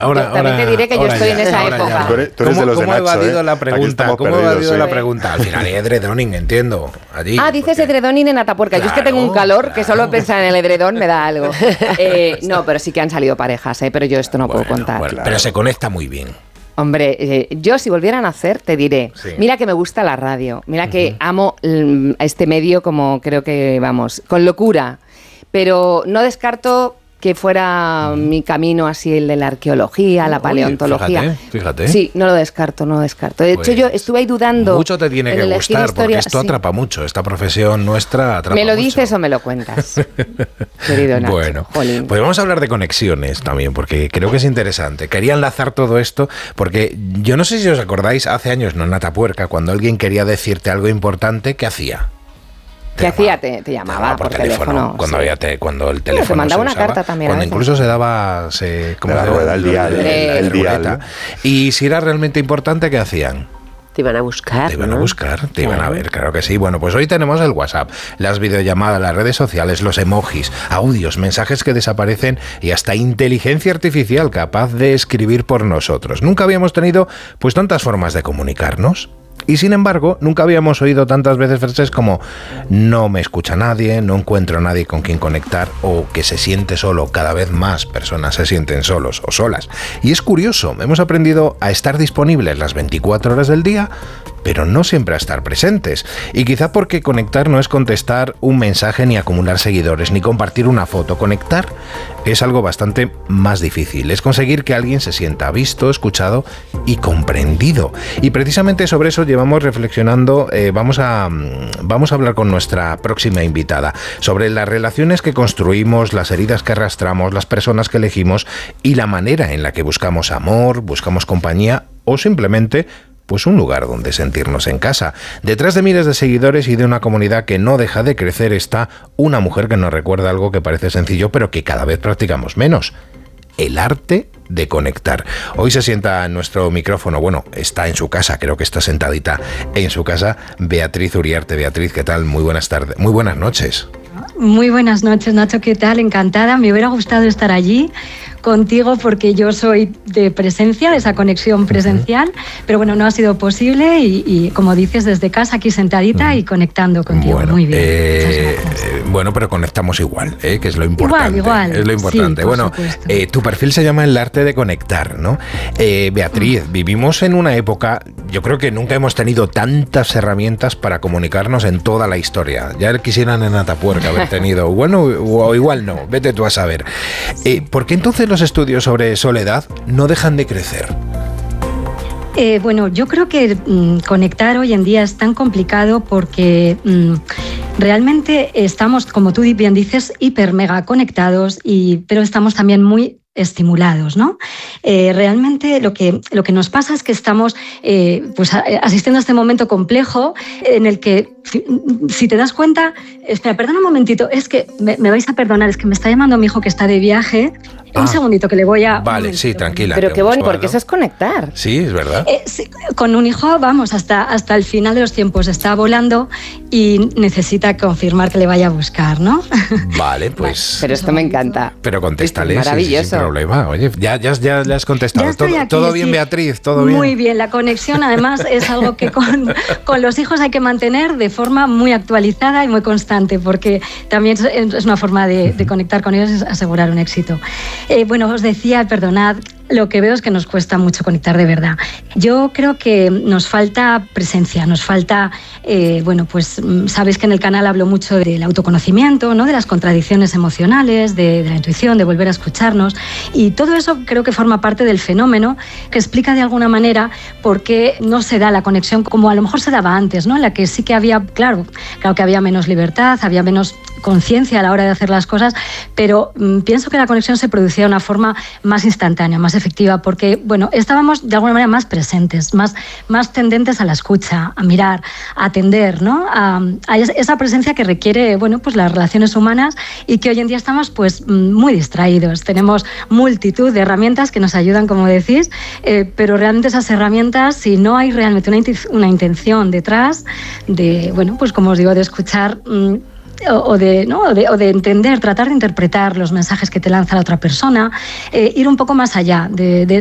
También te diré que yo estoy en esa época. Tú eres de los de Nacho, ¿Cómo he evadido la pregunta? ¿Cómo he evadido la pregunta? Al final hay edredoning, entiendo. Allí, dices edredoning en Atapuerca. Yo es que tengo un calor que solo pensar en el edredón me da algo. No, pero sí que han salido parejas, pero yo esto no puedo contar. Claro. Pero se conecta muy bien. Hombre, yo si volvieran a hacer, te diré, mira que me gusta la radio, mira que amo este medio como creo que, vamos, con locura, pero no descarto que fuera mi camino así el de la arqueología, la paleontología. Fíjate. Sí, no lo descarto. De hecho, yo estuve ahí dudando. Mucho te tiene que gustar, porque esto atrapa mucho. Esta profesión nuestra atrapa mucho. ¿Me lo dices o me lo cuentas, querido Nacho? Bueno, pues vamos a hablar de conexiones también, porque creo que es interesante. Quería enlazar todo esto, porque yo no sé si os acordáis, hace años, no en Atapuerca, cuando alguien quería decirte algo importante, ¿qué hacía? ¿Qué hacía? Te llamaba por teléfono. Cuando el teléfono te mandaba una usaba, carta también. Cuando incluso se daba... el dial. Y si era realmente importante, ¿qué hacían? Te iban a buscar. Te iban a buscar, te iban a ver, claro que sí. Bueno, pues hoy tenemos el WhatsApp, las videollamadas, las redes sociales, los emojis, audios, mensajes que desaparecen y hasta inteligencia artificial capaz de escribir por nosotros. Nunca habíamos tenido pues tantas formas de comunicarnos. Y sin embargo, nunca habíamos oído tantas veces frases como no me escucha nadie, no encuentro a nadie con quien conectar o que se siente solo. Cada vez más personas se sienten solos o solas. Y es curioso, hemos aprendido a estar disponibles las 24 horas del día, pero no siempre a estar presentes. Y quizá porque conectar no es contestar un mensaje ni acumular seguidores, ni compartir una foto. Conectar es algo bastante más difícil. Es conseguir que alguien se sienta visto, escuchado y comprendido. Y precisamente sobre eso llevamos reflexionando. Vamos a hablar con nuestra próxima invitada sobre las relaciones que construimos, las heridas que arrastramos, las personas que elegimos y la manera en la que buscamos amor, buscamos compañía o simplemente pues un lugar donde sentirnos en casa. Detrás de miles de seguidores y de una comunidad que no deja de crecer está una mujer que nos recuerda algo que parece sencillo pero que cada vez practicamos menos: el arte de conectar. Hoy se sienta en nuestro micrófono, bueno, está en su casa, creo que está sentadita en su casa, Beatriz Uriarte. Beatriz, ¿qué tal? Muy buenas tardes, muy buenas noches. Muy buenas noches, Nacho, ¿qué tal? Encantada, me hubiera gustado estar allí contigo porque yo soy de presencia, de esa conexión presencial, pero bueno, no ha sido posible y como dices, desde casa aquí sentadita y conectando contigo. Bueno, muy bien. Bueno, pero conectamos igual, que es lo importante. Igual. Es lo importante. Sí, bueno, tu perfil se llama El Arte de Conectar, ¿no? Beatriz, vivimos en una época, yo creo que nunca hemos tenido tantas herramientas para comunicarnos en toda la historia. Ya quisieran en Atapuerca haber tenido, bueno, o igual no, vete tú a saber. ¿Por qué entonces los estudios sobre soledad no dejan de crecer? Bueno, yo creo que conectar hoy en día es tan complicado porque realmente estamos, como tú bien dices, hiper mega conectados, pero estamos también muy estimulados, ¿no? Realmente lo que nos pasa es que estamos pues asistiendo a este momento complejo en el que, si te das cuenta, espera, perdona un momentito, es que me vais a perdonar, es que me está llamando mi hijo que está de viaje. Un segundito que le voy a... Vale, sí, tranquila. Pero qué bonito, porque eso es conectar. Sí, es verdad. Sí, con un hijo, vamos, hasta el final de los tiempos. Está volando y necesita confirmar que le vaya a buscar, ¿no? Vale, pues... Pero esto me encanta. Pero contéstale, maravilloso. sin problema. Oye, ya le has contestado. Ya estoy aquí, ¿Todo bien, sí. Beatriz? ¿Todo bien? Muy bien. La conexión, además, es algo que con los hijos hay que mantener de forma muy actualizada y muy constante, porque también es una forma de conectar con ellos, es asegurar un éxito. Bueno, os decía, perdonad, lo que veo es que nos cuesta mucho conectar de verdad. Yo creo que nos falta presencia, nos falta, bueno, pues sabéis que en el canal hablo mucho del autoconocimiento, ¿no? De las contradicciones emocionales, de la intuición, de volver a escucharnos, y todo eso creo que forma parte del fenómeno que explica de alguna manera por qué no se da la conexión como a lo mejor se daba antes, ¿no? En la que sí que había, claro que había menos libertad, había menos conciencia a la hora de hacer las cosas, pero pienso que la conexión se producía de una forma más instantánea, más efectiva, porque bueno, estábamos de alguna manera más presentes, más tendentes a la escucha, a mirar, a atender, ¿no? A esa presencia que requiere, bueno, pues las relaciones humanas, y que hoy en día estamos pues muy distraídos. Tenemos multitud de herramientas que nos ayudan, como decís, pero realmente esas herramientas, si no hay realmente una intención detrás de, bueno, pues como os digo, de escuchar, o de entender, tratar de interpretar los mensajes que te lanza la otra persona, ir un poco más allá de